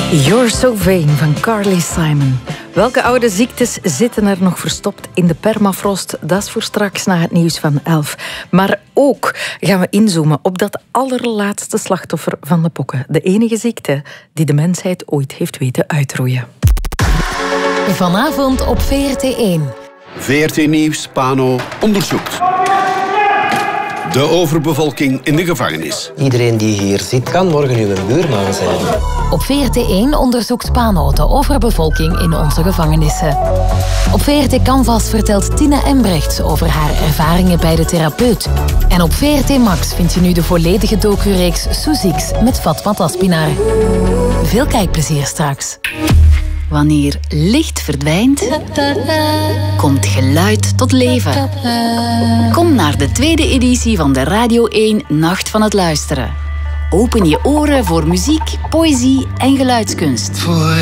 You're So Vain van Carly Simon. Welke oude ziektes zitten er nog verstopt in de permafrost? Dat is voor straks na het nieuws van 11. Maar ook gaan we inzoomen op dat allerlaatste slachtoffer van de pokken. De enige ziekte die de mensheid ooit heeft weten uitroeien. Vanavond op VRT1. VRT Nieuws, Pano, onderzoekt. De overbevolking in de gevangenis. Iedereen die hier zit kan morgen uw buurman zijn. Op VRT1 onderzoekt Pano de overbevolking in onze gevangenissen. Op VRT Canvas vertelt Tina Embrechts over haar ervaringen bij de therapeut. En op VRT Max vindt je nu de volledige docureeks Soezix met Fatma Taspinar. Veel kijkplezier straks. Wanneer licht verdwijnt, komt geluid tot leven. Kom naar de tweede editie van de Radio 1 Nacht van het Luisteren. Open je oren voor muziek, poëzie en geluidskunst.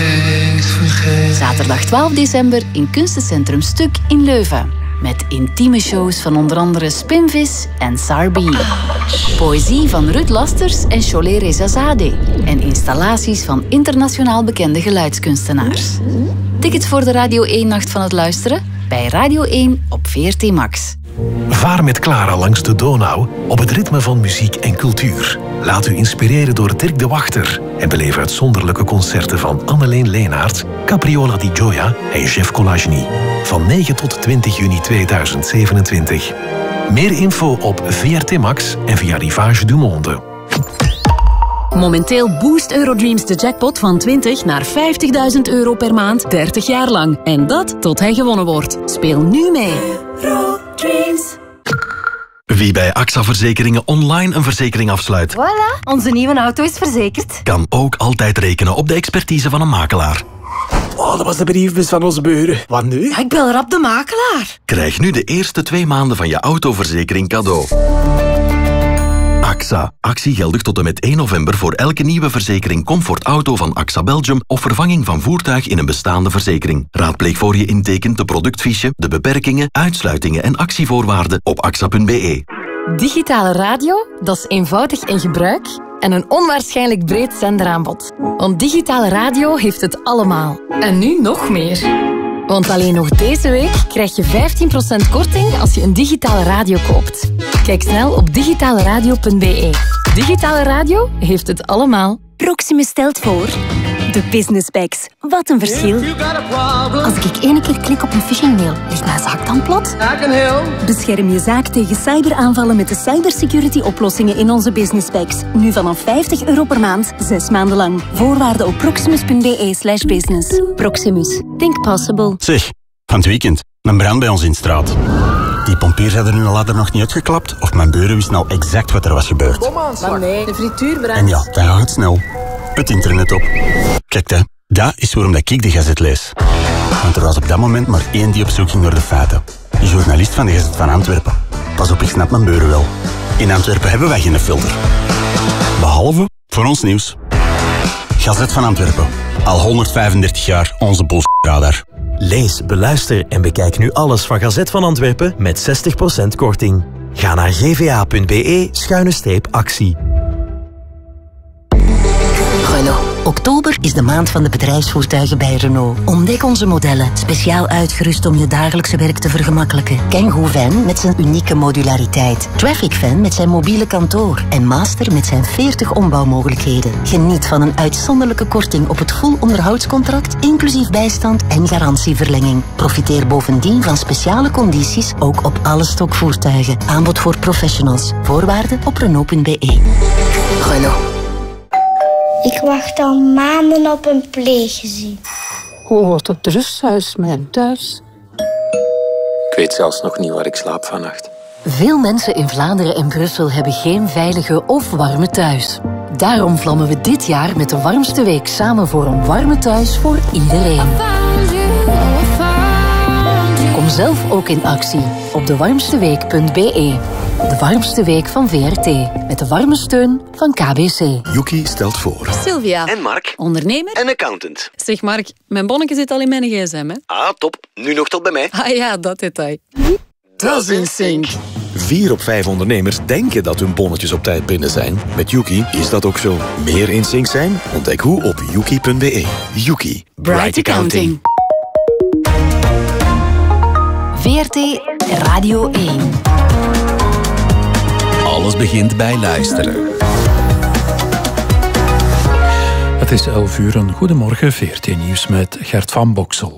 Zaterdag 12 december in Kunstencentrum Stuk in Leuven. Met intieme shows van onder andere Spinvis en Sarbi. Poëzie van Ruud Lasters en Cholet Rezazadeh. En installaties van internationaal bekende geluidskunstenaars. Tickets voor de Radio 1 Nacht van het Luisteren? Bij Radio 1 op VRT Max. Vaar met Clara langs de Donau op het ritme van muziek en cultuur. Laat u inspireren door Dirk de Wachter en beleef uitzonderlijke concerten van Anneleen Leenaert, Capriola di Gioia en Jeff Colagny. Van 9 tot 20 juni 2027. Meer info op VRT Max en via Rivage du Monde. Momenteel boost Eurodreams de jackpot van 20 naar 50.000 euro per maand, 30 jaar lang. En dat tot hij gewonnen wordt. Speel nu mee. Eurodreams. Wie bij AXA Verzekeringen online een verzekering afsluit, Voilà, onze nieuwe auto is verzekerd. kan ook altijd rekenen op de expertise van een makelaar. Oh, dat was de briefbus van onze buren. Wat nu? Ja, ik bel rap de makelaar. Krijg nu de eerste 2 maanden van je autoverzekering cadeau. AXA. Actie geldig tot en met 1 november voor elke nieuwe verzekering Comfort Auto van AXA Belgium of vervanging van voertuig in een bestaande verzekering. Raadpleeg voor je intekent de productfiche, de beperkingen, uitsluitingen en actievoorwaarden op axa.be. Digitale radio, dat is eenvoudig in gebruik en een onwaarschijnlijk breed zenderaanbod. Want digitale radio heeft het allemaal. En nu nog meer. Want alleen nog deze week krijg je 15% korting als je een digitale radio koopt. Kijk snel op digitaleradio.be. Digitale radio heeft het allemaal. Proximus stelt voor de Business Bags. Wat een verschil. Als ik 1 keer klik op een phishing mail, ligt mijn zaak dan plat? Bescherm je zaak tegen cyberaanvallen met de cybersecurity oplossingen in onze Business Bags. Nu vanaf €50 per maand, 6 maanden lang. Voorwaarden op proximus.be/business. Proximus. Think possible. Zeg, van het weekend, een brand bij ons in de straat. Die pompiers hadden hun ladder nog niet uitgeklapt of mijn buren wisten al exact wat er was gebeurd. Maar nee, de frituur brandt. En ja, dan gaat het snel. Het internet op. Kijk, hè, dat is waarom dat ik de Gazet lees. Want er was op dat moment maar 1 die op zoek ging naar de feiten. Een journalist van de Gazet van Antwerpen. Pas op, ik snap mijn buren wel. In Antwerpen hebben wij geen filter. Behalve voor ons nieuws. Gazet van Antwerpen. Al 135 jaar onze bullshit-radar. Lees, beluister en bekijk nu alles van Gazet van Antwerpen met 60% korting. Ga naar gva.be/actie. Renault. Oktober is de maand van de bedrijfsvoertuigen bij Renault. Ontdek onze modellen, speciaal uitgerust om je dagelijkse werk te vergemakkelijken. Kangoo Van met zijn unieke modulariteit. Traffic Van met zijn mobiele kantoor. En Master met zijn 40 ombouwmogelijkheden. Geniet van een uitzonderlijke korting op het full onderhoudscontract, inclusief bijstand en garantieverlenging. Profiteer bovendien van speciale condities, ook op alle stokvoertuigen. Aanbod voor professionals. Voorwaarden op Renault.be. Renault. Ik wacht al maanden op een pleeggezin. Hoe wordt het rusthuis mijn thuis? Ik weet zelfs nog niet waar ik slaap vannacht. Veel mensen in Vlaanderen en Brussel hebben geen veilige of warme thuis. Daarom vlammen we dit jaar met de warmste week samen voor een warme thuis voor iedereen. Kom zelf ook in actie op dewarmsteweek.be. De warmste week van VRT. Met de warme steun van KBC. Yuki stelt voor. Sylvia. En Mark. Ondernemer. En accountant. Zeg Mark, mijn bonnetje zit al in mijn gsm, hè? Ah, top. Nu nog tot bij mij. Ah ja, dat detail. Dat is in sync. 4 op 5 ondernemers denken dat hun bonnetjes op tijd binnen zijn. Met Yuki is dat ook zo. Meer in sync zijn? Ontdek hoe op yuki.be. Yuki. Bright Accounting. VRT Radio 1. Alles begint bij luisteren. Het is 11 uur. Een goedemorgen, VRT Nieuws met Gert van Boksel.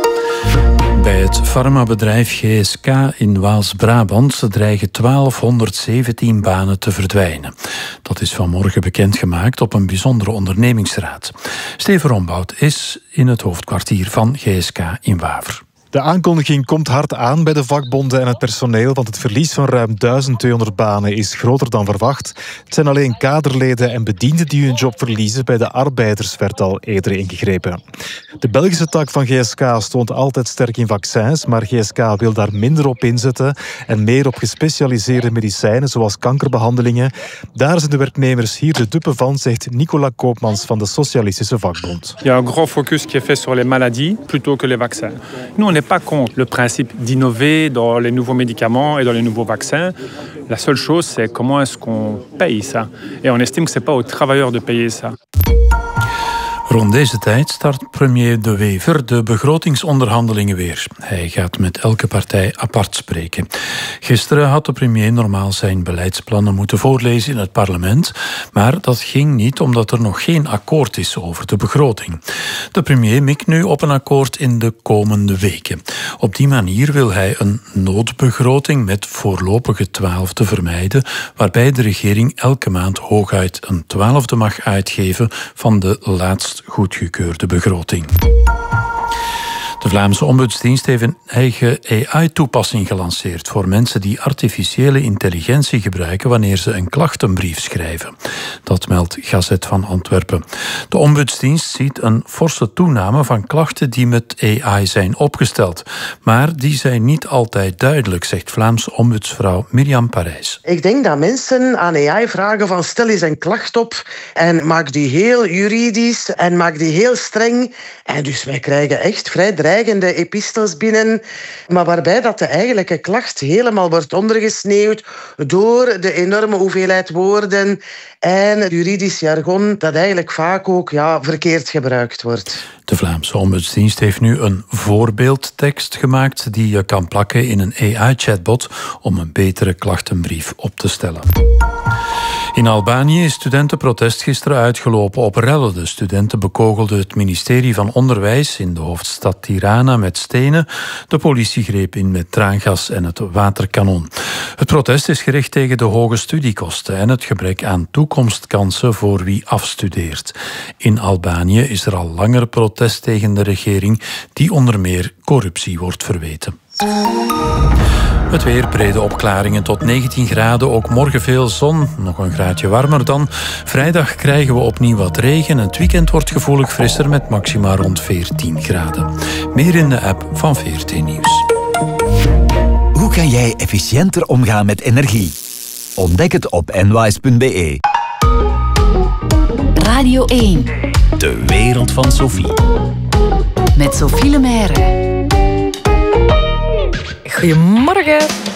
Bij het farmabedrijf GSK in Waals-Brabant dreigen 1217 banen te verdwijnen. Dat is vanmorgen bekendgemaakt op een bijzondere ondernemingsraad. Steven Rombout is in het hoofdkwartier van GSK in Waver. De aankondiging komt hard aan bij de vakbonden en het personeel, want het verlies van ruim 1200 banen is groter dan verwacht. Het zijn alleen kaderleden en bedienden die hun job verliezen. Bij de arbeiders werd al eerder ingegrepen. De Belgische tak van GSK stond altijd sterk in vaccins, maar GSK wil daar minder op inzetten en meer op gespecialiseerde medicijnen, zoals kankerbehandelingen. Daar zijn de werknemers hier de dupe van, zegt Nicolas Koopmans van de Socialistische Vakbond. Il y a un grand focus qui est fait sur les maladies plutôt que les vaccins. Nous, on n'est pas contre le principe d'innover dans les nouveaux médicaments et dans les nouveaux vaccins. La seule chose, c'est comment est-ce qu'on paye ça. Et on estime que c'est pas aux travailleurs de payer ça. Rond deze tijd start premier De Wever de begrotingsonderhandelingen weer. Hij gaat met elke partij apart spreken. Gisteren had de premier normaal zijn beleidsplannen moeten voorlezen in het parlement, maar dat ging niet omdat er nog geen akkoord is over de begroting. De premier mikt nu op een akkoord in de komende weken. Op die manier wil hij een noodbegroting met voorlopige 12 vermijden, waarbij de regering elke maand hooguit een 12e mag uitgeven van de laatst goedgekeurde begroting. De Vlaamse Ombudsdienst heeft een eigen AI-toepassing gelanceerd voor mensen die artificiële intelligentie gebruiken wanneer ze een klachtenbrief schrijven. Dat meldt Gazet van Antwerpen. De Ombudsdienst ziet een forse toename van klachten die met AI zijn opgesteld. Maar die zijn niet altijd duidelijk, zegt Vlaamse ombudsvrouw Mirjam Parijs. Ik denk dat mensen aan AI vragen van stel eens een klacht op en maak die heel juridisch en maak die heel streng. En dus wij krijgen echt vrij dreigende epistels binnen, maar waarbij dat de eigenlijke klacht helemaal wordt ondergesneeuwd door de enorme hoeveelheid woorden en juridisch jargon dat eigenlijk vaak ook verkeerd gebruikt wordt. De Vlaamse Ombudsdienst heeft nu een voorbeeldtekst gemaakt die je kan plakken in een AI-chatbot om een betere klachtenbrief op te stellen. In Albanië is studentenprotest gisteren uitgelopen op rellen. De studenten bekogelden het ministerie van Onderwijs in de hoofdstad Tirana met stenen. De politie greep in met traangas en het waterkanon. Het protest is gericht tegen de hoge studiekosten en het gebrek aan toekomstkansen voor wie afstudeert. In Albanië is er al langer protest tegen de regering die onder meer corruptie wordt verweten. Het weer, brede opklaringen tot 19 graden. Ook morgen veel zon, nog een graadje warmer dan. Vrijdag krijgen we opnieuw wat regen. Het weekend wordt gevoelig frisser met maxima rond 14 graden. Meer in de app van VRT Nieuws. Hoe kan jij efficiënter omgaan met energie? Ontdek het op nwise.be. Radio 1. De wereld van Sophie. Met Sophie Lemaire. Goedemorgen.